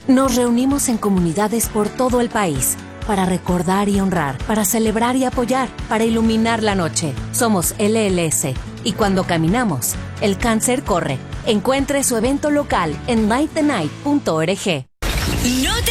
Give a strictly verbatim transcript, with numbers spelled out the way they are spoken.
Nos reunimos en comunidades por todo el país para recordar y honrar, para celebrar y apoyar, para iluminar la noche. Somos L L S y cuando caminamos, el cáncer corre. Encuentre su evento local en light the night punto org. No te